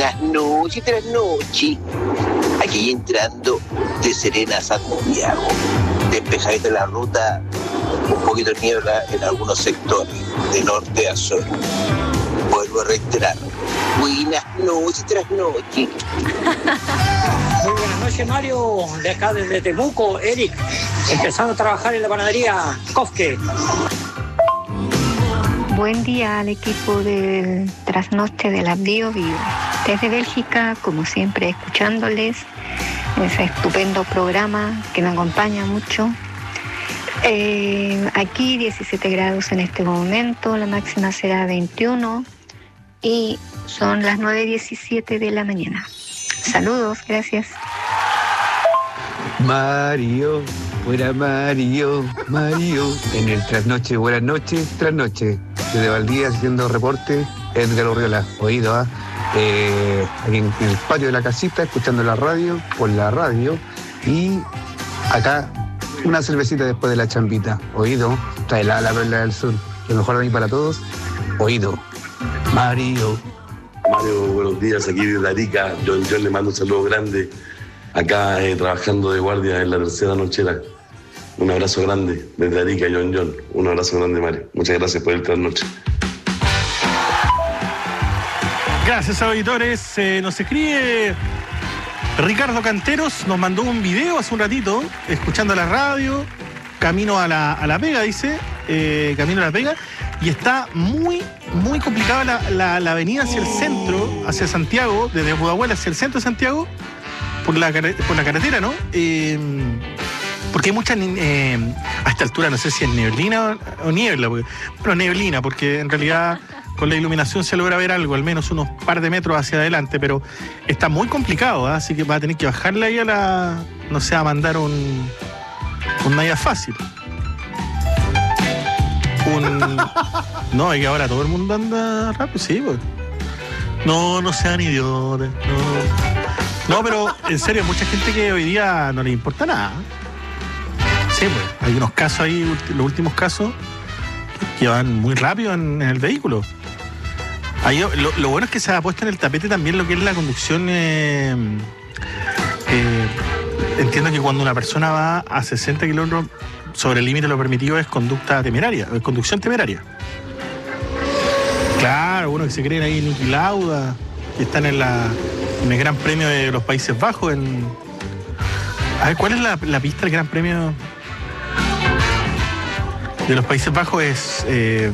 Buenas noches, tras noche. Aquí entrando de Serena a Santiago. Despejadita la ruta, un poquito de niebla en algunos sectores, de norte a sur. Vuelvo a reiterar. Buenas noches, tras noche. Muy buenas noches, Mario. De acá desde Temuco, Eric. Empezando a trabajar en la panadería Kofke. Buen día al equipo del Trasnoche de la Bio Bio. Desde Bélgica, como siempre, escuchándoles ese estupendo programa que me acompaña mucho. Aquí 17 grados en este momento, la máxima será 21 y son las 9:17 de la mañana. Saludos, gracias. Mario, fuera Mario, en el Trasnoche, buenas noches, Trasnoche. Desde Valdía haciendo reporte, Edgar Urriola, oído, aquí en el patio de la casita, escuchando la radio, por la radio, y acá una cervecita después de la chambita, oído, trae la Perla del Sur, lo mejor de mí para todos, oído, Mario, buenos días, aquí desde Arica, John le mando un saludo grande, acá trabajando de guardia en la tercera nochera. Un abrazo grande desde Arica, John. Un abrazo grande, Mario. Muchas gracias por el trasnoche. Gracias, auditores. Nos escribe Ricardo Canteros, nos mandó un video hace un ratito, escuchando la radio, camino a la Pega, dice, camino a la Pega, y está muy complicada la avenida hacia el centro, hacia Santiago, desde Pudahuel hacia el centro de Santiago, por la carretera, ¿no? Porque hay mucha, a esta altura no sé si es neblina o niebla, pero neblina, porque en realidad con la iluminación se logra ver algo, al menos unos par de metros hacia adelante, pero está muy complicado, ¿eh? Así que va a tener que bajarle ahí no sé, a mandar un nada fácil. No, es que ahora todo el mundo anda rápido, sí, pues. No sean idiotas, no, pero en serio, mucha gente que hoy día no le importa nada. Sí, pues, hay unos casos ahí, los últimos casos, que van muy rápido en el vehículo. Ahí, lo bueno es que se ha puesto en el tapete también lo que es la conducción. Entiendo que cuando una persona va a 60 kilómetros sobre el límite de lo permitido es conducta temeraria, es conducción temeraria. Claro, uno que se creen ahí Niki Lauda, que están en el Gran Premio de los Países Bajos. A ver, ¿cuál es la pista del Gran Premio de los Países Bajos? Es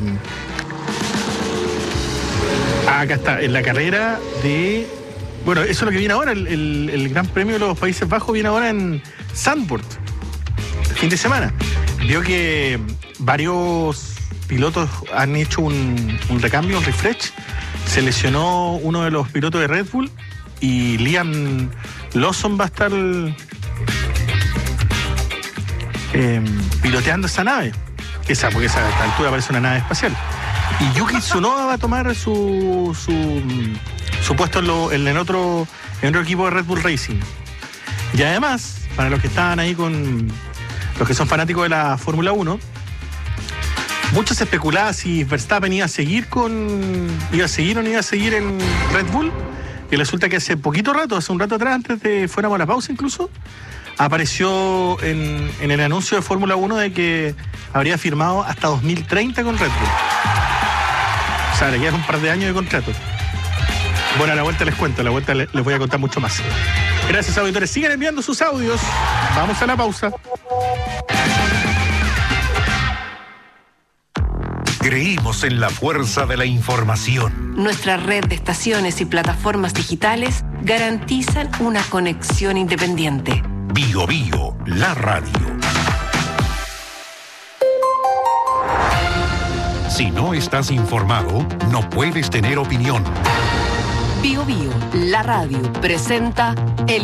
acá está, en la carrera de... Bueno, eso es lo que viene ahora, el Gran Premio de los Países Bajos viene ahora en Zandvoort, el fin de semana. Veo que varios pilotos han hecho un recambio, un refresh. Se lesionó uno de los pilotos de Red Bull y Liam Lawson va a estar piloteando esa nave. Porque esa a esta altura parece una nave espacial. Y Yuki Tsunoda va a tomar su puesto en otro equipo de Red Bull Racing. Y además, para los que estaban ahí los que son fanáticos de la Fórmula 1, muchos se especulaba si Verstappen iba a seguir o no iba a seguir en Red Bull. Y resulta que hace un rato atrás, antes de fuéramos a la pausa incluso, apareció en el anuncio de Fórmula 1 de que habría firmado hasta 2030 con Red Bull. O sea, le quedan un par de años de contrato. Bueno, a la vuelta les cuento, a la vuelta les voy a contar mucho más. Gracias, auditores. Sigan enviando sus audios. Vamos a la pausa. Creímos en la fuerza de la información. Nuestra red de estaciones y plataformas digitales garantizan una conexión independiente. Bio Bio, la radio. Si no estás informado, no puedes tener opinión. Bio Bio, la radio, presenta el